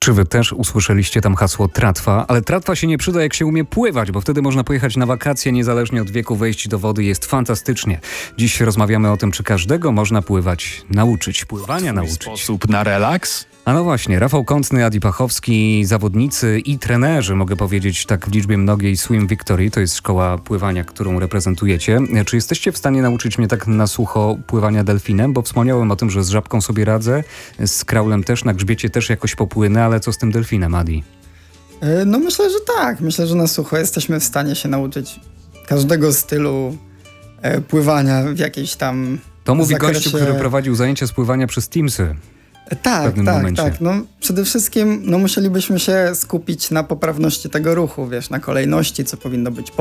Czy wy też usłyszeliście tam hasło tratwa? Ale tratwa się nie przyda, jak się umie pływać, bo wtedy można pojechać na wakacje niezależnie od wieku, wejść do wody jest fantastycznie. Dziś rozmawiamy o tym, czy każdego można pływać nauczyć, pływania nauczyć. Sposób na relaks? A no właśnie, Rafał Kątny, Adi Pachowski, zawodnicy i trenerzy, mogę powiedzieć tak w liczbie mnogiej, Swim Victory, to jest szkoła pływania, którą reprezentujecie. Czy jesteście w stanie nauczyć mnie tak na sucho pływania delfinem? Bo wspomniałem o tym, że z żabką sobie radzę, z kraulem też, na grzbiecie też jakoś popłynę, ale co z tym delfinem, Adi? No myślę, że tak. Myślę, że na sucho jesteśmy w stanie się nauczyć każdego stylu pływania w jakiejś tam To mówi zakresie... gościu, który prowadził zajęcia z pływania przez Teamsy. Tak. momencie. No, przede wszystkim musielibyśmy się skupić na poprawności tego ruchu, wiesz, na kolejności, co powinno być